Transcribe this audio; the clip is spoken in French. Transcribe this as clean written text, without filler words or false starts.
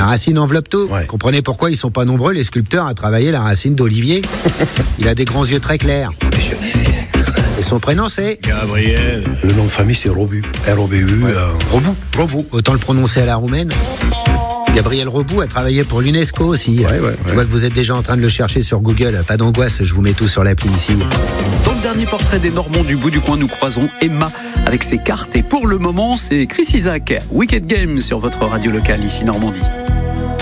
La racine enveloppe tout. Ouais. Comprenez pourquoi ils sont pas nombreux, les sculpteurs, à travailler la racine d'Olivier. Il a des grands yeux très clairs. Et son prénom, c'est Gabriel. Le nom de famille, c'est Robu. R-O-B-U. Robout. Autant le prononcer à la roumaine. Gabriel Robout a travaillé pour l'UNESCO aussi. Ouais. Je vois que vous êtes déjà en train de le chercher sur Google. Pas d'angoisse, je vous mets tout sur l'appli ici. Dans le dernier portrait des Normands du bout du coin, nous croisons Emma avec ses cartes. Et pour le moment, c'est Chris Isaak, Wicked Game sur votre radio locale ici Normandie.